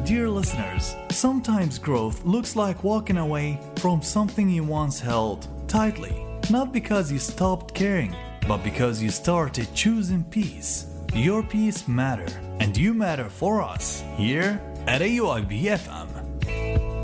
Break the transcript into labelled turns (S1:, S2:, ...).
S1: Dear listeners, sometimes growth looks like walking away from something you once held tightly, not because you stopped caring, but because you started choosing peace. Your peace matter, and you matter for us here at AUIB FM.